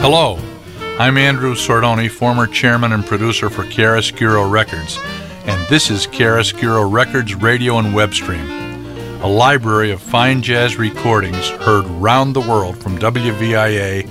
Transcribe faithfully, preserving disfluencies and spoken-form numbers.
Hello, I'm Andrew Sordoni, former chairman and producer for Chiaroscuro Records, and this is Chiaroscuro Records Radio and Web Stream, a library of fine jazz recordings heard round the world from W V I A